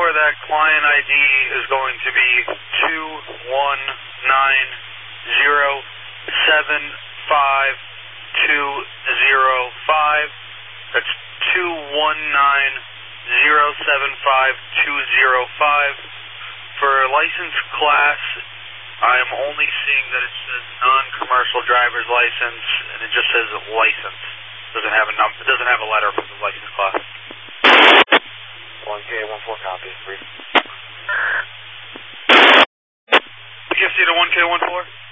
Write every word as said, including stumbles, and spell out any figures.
four, that client I D is going to be two one nine zero seven five two zero five. That's two one nine zero seven five two zero five. For license class, I am only seeing that it says non-commercial driver's license, and it just says license. It doesn't have a number. It doesn't have a letter for the license class. one K one four copy. Brief. You can see the one K one four?